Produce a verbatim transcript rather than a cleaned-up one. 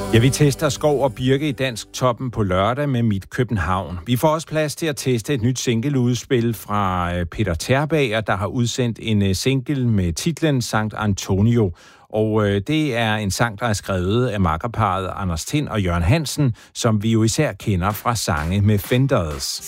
Ja, vi tester Skov og Birke i Dansk Toppen på lørdag med Mit København. Vi får også plads til at teste et nyt singleudspil fra Peter Terbager, der har udsendt en single med titlen Sankt Antonio. Og det er en sang, der er skrevet af makkerparret Anders Tind og Jørgen Hansen, som vi jo især kender fra sange med Fenders.